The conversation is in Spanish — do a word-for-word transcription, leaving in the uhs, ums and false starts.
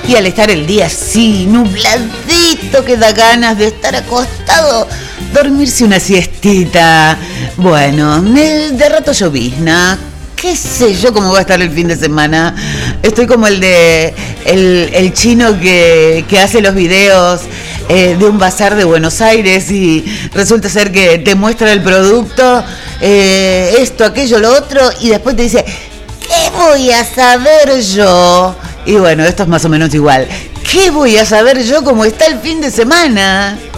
Y al estar el día así, nubladito, que da ganas de estar acostado, dormirse una siestita. Bueno, de rato llovizna. ¿Qué sé yo cómo va a estar el fin de semana? Estoy como el de el, el chino que, que hace los videos eh, de un bazar de Buenos Aires y resulta ser que te muestra el producto, eh, esto, aquello, lo otro, y después te dice, ¿qué voy a saber yo? Y bueno, esto es más o menos igual. ¿Qué voy a saber yo cómo está el fin de semana?